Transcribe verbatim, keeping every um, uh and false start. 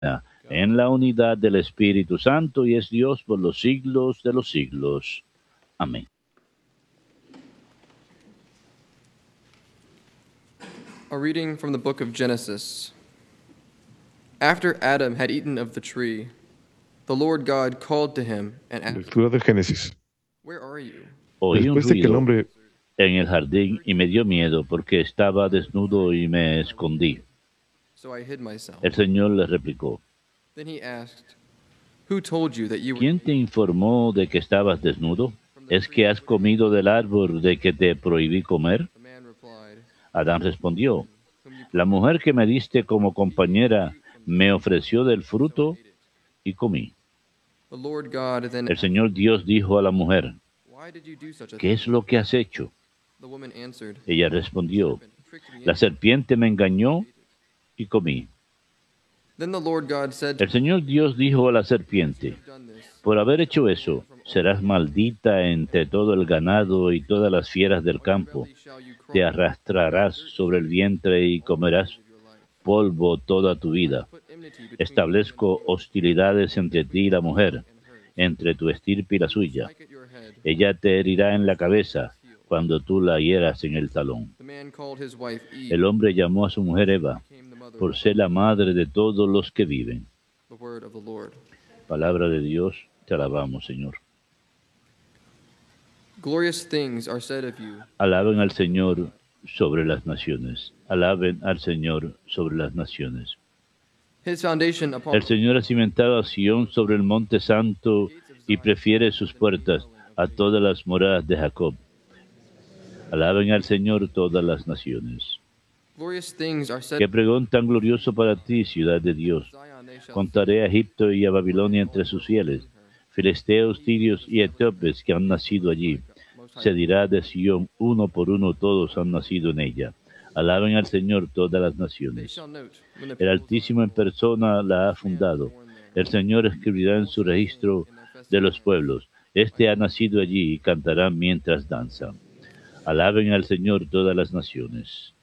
en la unidad del Espíritu Santo, y es Dios por los siglos de los siglos. Amén. A reading from the book of Genesis. After Adam had eaten of the tree, the Lord God called to him and asked, Lectura de Génesis. "Where are you?" Oí un Después de que el ruido hombre en el jardín y me dio miedo porque estaba desnudo y me escondí. So I hid myself. El Señor le replicó: Then he asked, "Who told you that you were ¿quién te informó de que estabas desnudo? ¿Es que has comido del árbol de que te prohibí comer? The man replied, Adán respondió: "Whom you la mujer que me diste como compañera me ofreció del fruto y comí. The Lord God then El Señor Dios dijo a la mujer: Why did you do such a ¿qué thing?" es lo que has hecho? The woman answered, Ella respondió: "Serpent tricked me la into-" serpiente me engañó y comí. Then the Lord God said to El Señor Dios dijo a la serpiente: have done this, por haber hecho eso, serás maldita entre todo el ganado y todas las fieras del campo. belly shall you Te crawl, arrastrarás sobre el vientre y comerás polvo toda tu vida. put enmity between Establezco hostilidades entre ti y la mujer, entre tu estirpe y la suya. strike at your head. Ella te herirá en la cabeza cuando tú la hieras en el talón. The man called his wife Eve, El hombre llamó a su mujer Eva, became the mother por of ser la madre de todos los que viven. the word of the Lord. Palabra de Dios, te alabamos, Señor. Glorious things are said of you, Alaben al Señor sobre las naciones. Alaben al Señor sobre las naciones. his foundation upon El Señor ha cimentado a Sión sobre el monte santo y prefiere sus puertas a todas las moradas de Jacob. Alaben al Señor todas las naciones. glorious things are said Qué pregón tan glorioso para ti, ciudad de Dios. Zion, they shall Contaré a Egipto y a Babilonia entre sus fieles, filisteos, tirios y etíopes que han nacido allí. Se dirá de Sión, uno por uno todos han nacido en ella. Alaben al Señor todas las they naciones. shall note when the El peoples Altísimo en persona la ha fundado. El Señor escribirá en su registro de los pueblos: este ha nacido allí, y cantarán mientras danzan. Alaben al Señor todas las naciones.